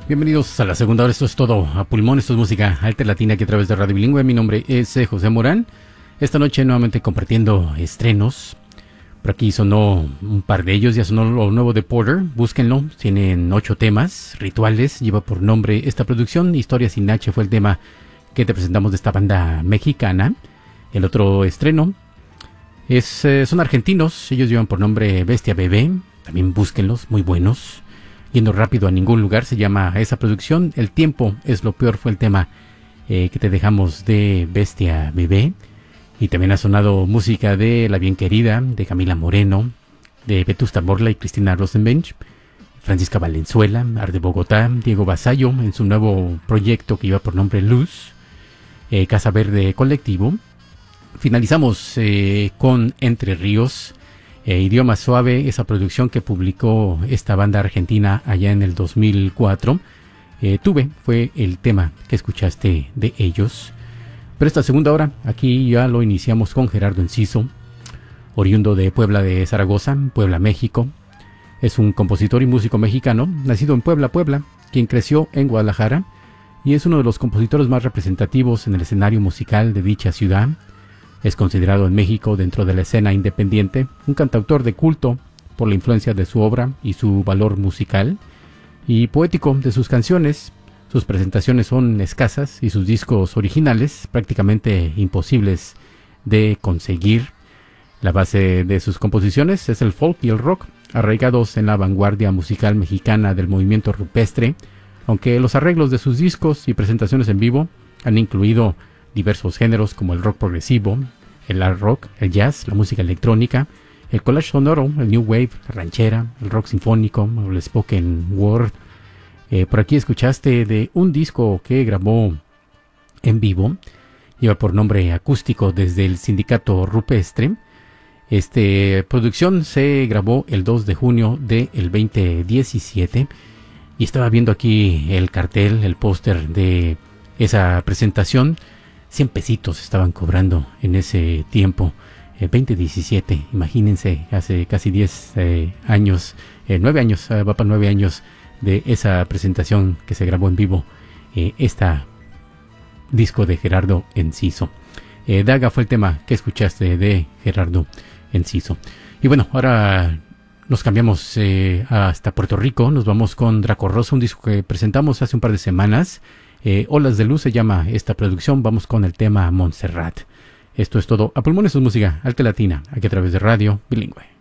Bienvenidos a la segunda hora, esto es todo a pulmón, esto es música alta latina aquí a través de Radio Bilingüe. Mi nombre es José Morán. Esta noche nuevamente compartiendo estrenos. Por aquí sonó un par de ellos, ya sonó lo nuevo de Porter, búsquenlo, tienen 8 temas, Rituales, lleva por nombre esta producción, Historia sin H fue el tema que te presentamos de esta banda mexicana. El otro estreno son argentinos, ellos llevan por nombre Bestia Bebé, también búsquenlos, muy buenos. Yendo rápido a ningún lugar se llama esa producción. El tiempo es lo peor fue el tema que te dejamos de Bestia Bebé. Y también ha sonado música de La Bien Querida, de Camila Moreno, de Vetusta Morla y Cristina Rosenbench, Francisca Valenzuela, Ar de Bogotá, Diego Basayo en su nuevo proyecto que lleva por nombre Luz, Casa Verde Colectivo. Finalizamos con Entre Ríos, Idioma Suave, esa producción que publicó esta banda argentina allá en el 2004. Tuve fue el tema que escuchaste de ellos. Pero esta segunda hora, aquí ya lo iniciamos con Gerardo Enciso, oriundo de Puebla de Zaragoza, Puebla, México. Es un compositor y músico mexicano, nacido en Puebla, quien creció en Guadalajara y es uno de los compositores más representativos en el escenario musical de dicha ciudad. Es considerado en México dentro de la escena independiente un cantautor de culto por la influencia de su obra y su valor musical y poético de sus canciones. Sus presentaciones son escasas y sus discos originales prácticamente imposibles de conseguir. La base de sus composiciones es el folk y el rock, arraigados en la vanguardia musical mexicana del movimiento rupestre, aunque los arreglos de sus discos y presentaciones en vivo han incluido diversos géneros como el rock progresivo, el art rock, el jazz, la música electrónica, el collage sonoro, el new wave, la ranchera, el rock sinfónico, el spoken word. Por aquí escuchaste de un disco que grabó en vivo, lleva por nombre Acústico desde el Sindicato Rupestre. Esta producción se grabó el 2 de junio del 2017 y estaba viendo aquí el cartel, el póster de esa presentación. 100 pesitos estaban cobrando en ese tiempo, 2017, imagínense, hace casi 10 años, 9 años, va para 9 años de esa presentación que se grabó en vivo, disco de Gerardo Enciso. Daga fue el tema que escuchaste de Gerardo Enciso. Y bueno, ahora nos cambiamos hasta Puerto Rico, nos vamos con Draco Rosa, un disco que presentamos hace un par de semanas. Olas de Luz se llama esta producción. Vamos con el tema Montserrat. Esto es todo a pulmones, es música alta latina, aquí a través de Radio Bilingüe.